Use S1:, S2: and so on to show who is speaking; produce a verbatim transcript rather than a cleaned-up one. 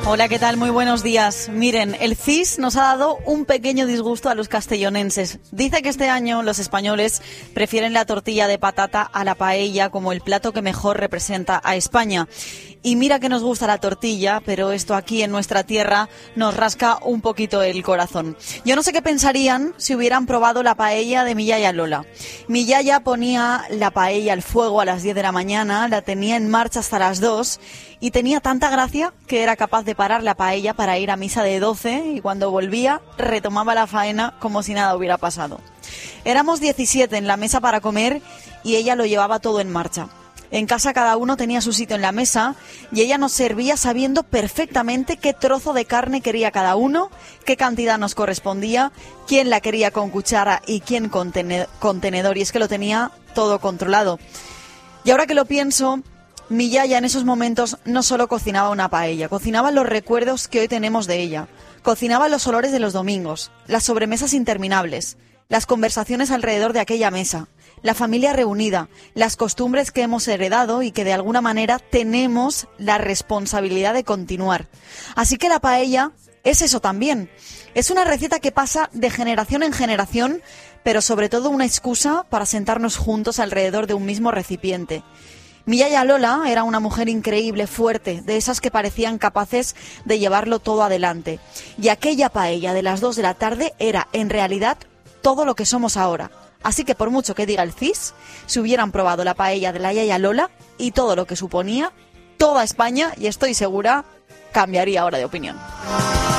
S1: Hola, ¿qué tal? Muy buenos días. Miren, el C I S nos ha dado un pequeño disgusto a los castellonenses. Dice que este año los españoles prefieren la tortilla de patata a la paella como el plato que mejor representa a España. Y mira que nos gusta la tortilla, pero esto aquí en nuestra tierra nos rasca un poquito el corazón. Yo no sé qué pensarían si hubieran probado la paella de mi yaya Lola. Mi yaya ponía la paella al fuego a las diez de la mañana, la tenía en marcha hasta las dos y tenía tanta gracia que era capaz de parar la paella para ir a misa de doce y cuando volvía retomaba la faena como si nada hubiera pasado. Éramos diecisiete en la mesa para comer y ella lo llevaba todo en marcha. En casa cada uno tenía su sitio en la mesa y ella nos servía sabiendo perfectamente qué trozo de carne quería cada uno, qué cantidad nos correspondía, quién la quería con cuchara y quién con tenedor, y es que lo tenía todo controlado. Y ahora que lo pienso, mi yaya en esos momentos no solo cocinaba una paella, cocinaba los recuerdos que hoy tenemos de ella, cocinaba los olores de los domingos, las sobremesas interminables, las conversaciones alrededor de aquella mesa, la familia reunida, las costumbres que hemos heredado y que de alguna manera tenemos la responsabilidad de continuar. Así que la paella es eso también. Es una receta que pasa de generación en generación, pero sobre todo una excusa para sentarnos juntos alrededor de un mismo recipiente. Mi yaya Lola era una mujer increíble, fuerte, de esas que parecían capaces de llevarlo todo adelante. Y aquella paella de las dos de la tarde era, en realidad, todo lo que somos ahora. Así que por mucho que diga el C I S, si hubieran probado la paella de la yaya Lola y todo lo que suponía, toda España, y estoy segura, cambiaría ahora de opinión.